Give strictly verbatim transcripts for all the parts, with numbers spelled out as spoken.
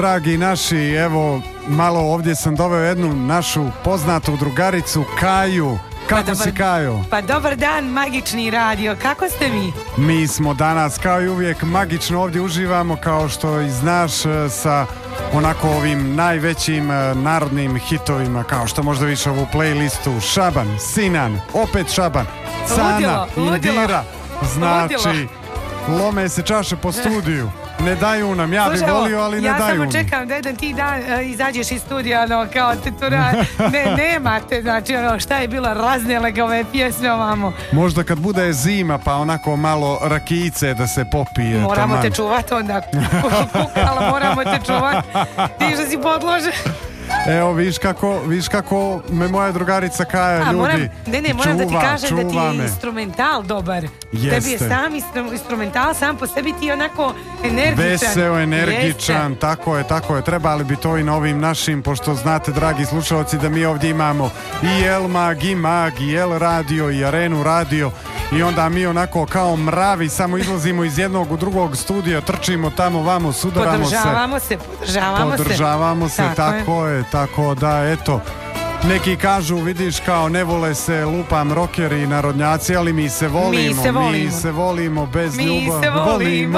Dragi naši, evo, malo ovdje sam doveo jednu našu poznatu drugaricu Kaju. Kako pa si, dobar, Kajo? Pa dobar dan, magični radio, kako ste vi? Mi smo danas, kao i uvijek, magično ovdje uživamo, kao što i znaš, sa onako ovim najvećim narodnim hitovima, kao što možda vidiš ovu playlistu. Šaban, Sinan, opet Šaban, Sana, ludilo, ludilo, Indira, znači, ludilo. Lome se čaše po studiju. Ne daju nam, ja bih volio, ali ne ja daju. Ja samo čekam da jedan ti dan uh, izađeš iz studija, ono, kao te tu ra... ne, nemate, znači, ono, šta je bilo, raznele ove pjesme ovamo. Možda kad bude zima, pa onako malo rakijice da se popije. Moramo taman. te čuvat onda, kukala, moramo te čuvat, ti što si podlože. Evo, viš kako, viš kako me moja drugarica Kaja, A, ljudi, moram, ne, ne, moram čuva, da ti kažem da ti je me. instrumental dobar. Jeste. Tebi je sam instru, instrumental, sam po sebi ti je onako energičan. Veseo, energičan, Jeste. tako je, tako je. Trebali bi to i na ovim našim, pošto znate, dragi slušalci, da mi ovdje imamo i El Mag, i Mag, i El Radio, i Arenu Radio. I onda mi onako kao mravi samo izlazimo iz jednog u drugog studija, trčimo tamo, vamo, sudaramo se. Podržavamo se, podržavamo se. Podržavamo se, tako, tako je. je, tako da, eto. Neki kažu, vidiš, kao ne vole se lupam rokeri i narodnjaci, ali mi se volimo, mi se volimo, mi se volimo bez mi ljubavi. Se volimo,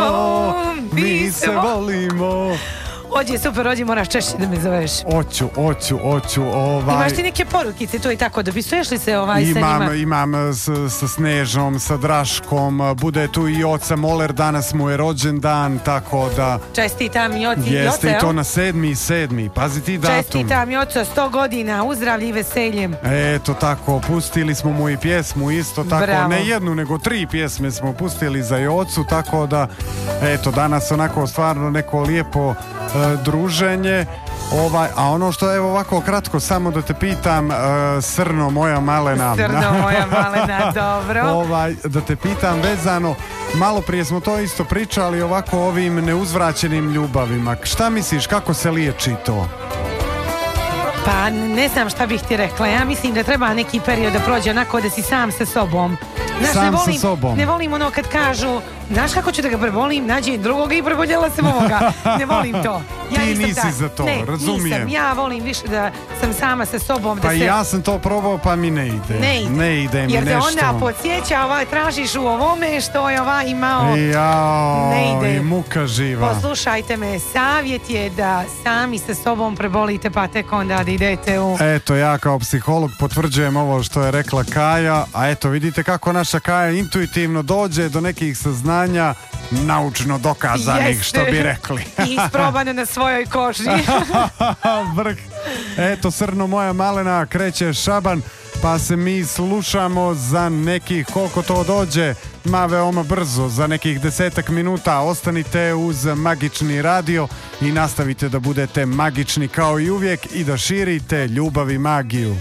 mi se volimo. Ođe, super, ođe, moraš češće da me zoveš. Oću, oću, oću, ovaj... Imaš ti neke porukice, to i tako, dopisuješ li se ovaj imam, sa njima? Imam s, sa Snežom, sa Draškom, bude tu i oca Moler, danas mu je rođendan, tako da... Čestitam i oci i oce, jeste i to na sedmi sedmi, pazi ti datum. Čestitam i oca, sto godina, uzdravlje i veseljem. Eto tako, pustili smo mu i pjesmu isto tako, bravo. Ne jednu, nego tri pjesme smo pustili za Jocu, tako da, eto, danas onako stvarno neko lijepo e, druženje. Ovaj, a ono što, evo ovako kratko, samo da te pitam, uh, Srno moja malena. Srno moja malena, dobro. Ovaj, da te pitam vezano, malo prije smo to isto pričali, ovako ovim neuzvraćenim ljubavima. Šta misliš, kako se liječi to? Pa ne znam šta bih ti rekla, ja mislim da treba neki period da prođe onako da si sam sa sobom. Znaš, sam ne volim, sa sobom. Ne volim ono kad kažu, znaš kako ću da ga prebolim, nađem drugoga i preboljela sam ovoga. Ne volim to. Ja ti nisi tak. za to, ne, razumijem. Nisam, ja volim više da sam sama sa sobom. Da pa se... ja sam to probao, pa mi ne ide. Ne ide, ne ide mi jer nešto. Jer te onda podsjeća, ovaj, tražiš u ovome što je ovaj imao. Jao, ne ide. I muka živa. Poslušajte me, savjet je da sami sa sobom prebolite, pa tek onda da idete u... Eto, ja kao psiholog potvrđujem ovo što je rekla Kaja, a eto, vidite kako naša Kaja intuitivno dođe do nekih saznanja naučno dokazanih, Jeste. Što bi rekli. I isprobane na svojoj koži. Vrh. Eto, Srno moja malena, kreće Šaban, pa se mi slušamo za nekih, koliko to dođe, ma veoma brzo, za nekih desetak minuta. Ostanite uz magični radio i nastavite da budete magični kao i uvijek i da širite ljubav i magiju.